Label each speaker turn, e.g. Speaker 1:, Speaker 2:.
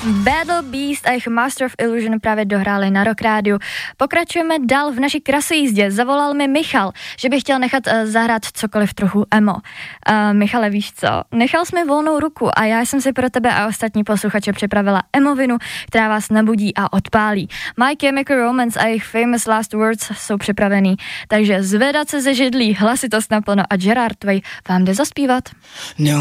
Speaker 1: Battle Beast a jejich Master of Illusion právě dohráli na Rock Rádiu. Pokračujeme dál v naší krasojízdě. Zavolal mi Michal, že by chtěl nechat zahrát cokoliv trochu emo. Michale, víš co? Nechal jsi mi volnou ruku a já jsem si pro tebe a ostatní posluchače připravila emovinu, která vás nabudí a odpálí. My Chemical Romance a jejich Famous Last Words jsou připravený, takže zvedat se ze židlí, hlasitost naplno a Gerard Way vám jde zaspívat.
Speaker 2: No,